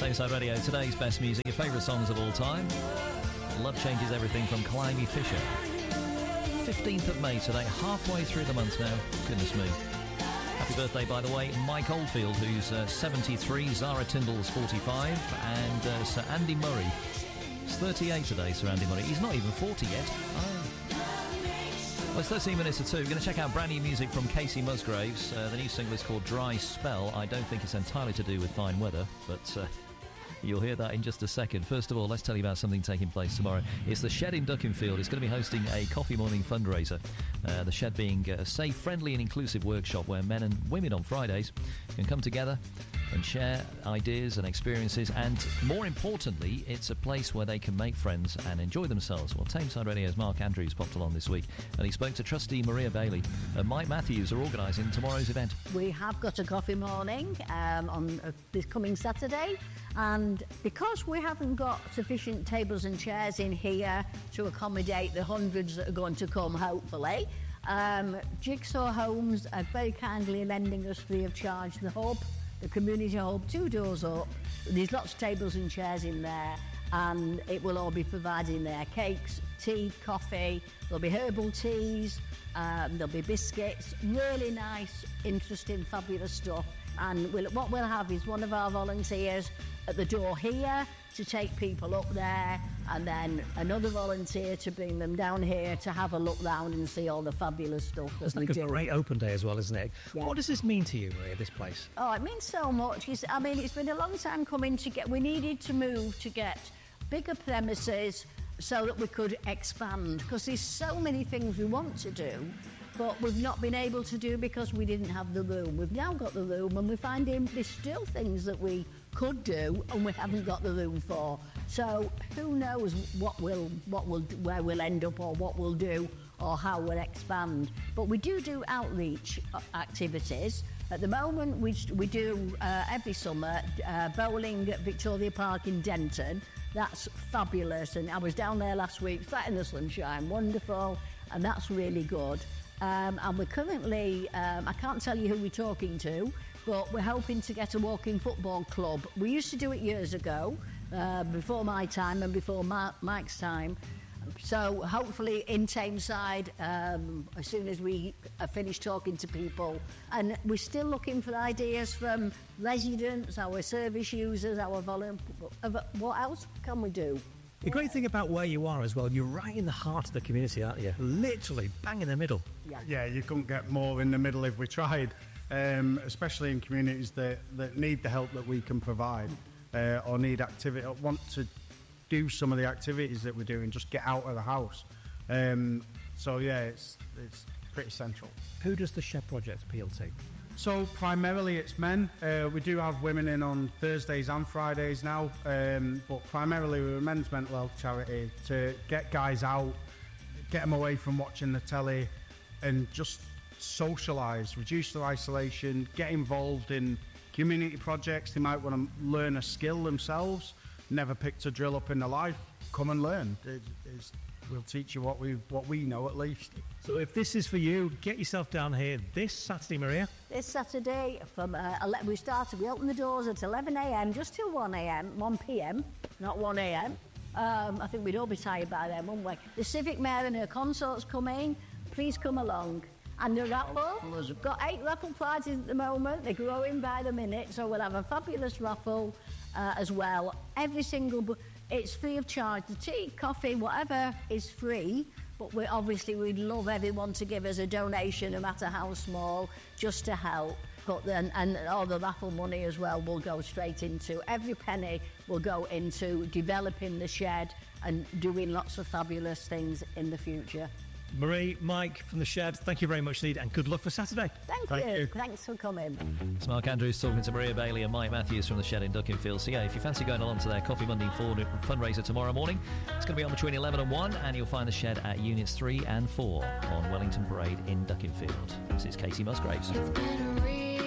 Tameside Radio, today's best music, your favourite songs of all time. Love changes everything from Climby Fisher. 15th of May today, halfway through the month now. Goodness me. Happy birthday, by the way, Mike Oldfield, who's 73, Zara Tyndall's 45, and Sir Andy Murray. It's 38 today, Sir Andy Murray. He's not even 40 yet. Well, it's 13 minutes to 2. We're going to check out brand new music from Casey Musgraves. The new single is called Dry Spell. I don't think it's entirely to do with fine weather, but you'll hear that in just a second. First of all, let's tell you about something taking place tomorrow. It's the Shed in Duckinfield. It's going to be hosting a coffee morning fundraiser. The Shed being a safe, friendly and inclusive workshop where men and women on Fridays can come together and share ideas and experiences, and more importantly, it's a place where they can make friends and enjoy themselves. Well, Tameside Radio's Mark Andrews popped along this week and he spoke to trustee Maria Bailey and Mike Matthews are organising tomorrow's event. We have got a coffee morning on this coming Saturday, and because we haven't got sufficient tables and chairs in here to accommodate the hundreds that are going to come, hopefully, Jigsaw Homes are very kindly lending us free of charge the hub, the community hub, 2 doors up. There's lots of tables and chairs in there, and it will all be providing there. Cakes, tea, coffee, there'll be herbal teas, there'll be biscuits, really nice, interesting, fabulous stuff. And what we'll have is one of our volunteers at the door here to take people up there, and then another volunteer to bring them down here to have a look round and see all the fabulous stuff that it's we like do. A great open day as well, isn't it? Yeah. What does this mean to you, Maria, this place? Oh, it means so much. I mean, it's been a long time coming to get... We needed to move to get bigger premises so that we could expand, because there's so many things we want to do, but we've not been able to do because we didn't have the room. We've now got the room, and we're finding there's still things that we could do and we haven't got the room for. So who knows where we'll end up, or what we'll do, or how we'll expand. But we do outreach activities. At the moment, we do every summer bowling at Victoria Park in Denton. That's fabulous, and I was down there last week, sat in the sunshine, wonderful, and that's really good. And we're currently, I can't tell you who we're talking to, but we're hoping to get a walking football club. We used to do it years ago, before my time and before Mike's time. So hopefully in Tameside, as soon as we finish talking to people. And we're still looking for ideas from residents, our service users, our volunteers. What else can we do? The great thing about where you are as well, you're right in the heart of the community, aren't you? Literally bang in the middle. Yeah, you couldn't get more in the middle if we tried, especially in communities that need the help that we can provide, or need activity, or want to do some of the activities that we're doing, just get out of the house. So yeah, it's pretty central. Who does the Shed Project appeal to? So primarily it's men. We do have women in on Thursdays and Fridays now, but primarily we're a men's mental health charity to get guys out, get them away from watching the telly, and just socialise, reduce their isolation, get involved in community projects. They might want to learn a skill themselves, never picked a drill up in their life. Come and learn. We'll teach you what we know at least. So if this is for you, get yourself down here this Saturday, Maria. This Saturday from we open the doors at 11 a.m. just till 1 p.m, not 1 a.m. I think we'd all be tired by then, wouldn't we? The Civic Mayor and her consort's coming. Please come along. And the raffle, we've got 8 raffle prizes at the moment. They're growing by the minute, so we'll have a fabulous raffle as well. Every single it's free of charge. The tea, coffee, whatever is free, but we'd love everyone to give us a donation, no matter how small, just to help. But then, and all the raffle money as well will go straight into, every penny will go into developing the shed and doing lots of fabulous things in the future. Marie, Mike from the Shed, thank you very much indeed, and good luck for Saturday. Thank you. Thanks for coming. It's Mark Andrews talking to Maria Bailey and Mike Matthews from the Shed in Duckinfield. So yeah, if you fancy going along to their Coffee Monday fundraiser tomorrow morning, it's going to be on between 11 and 1, and you'll find the Shed at Units 3 and 4 on Wellington Parade in Duckinfield. This is Casey Musgraves. It's been a real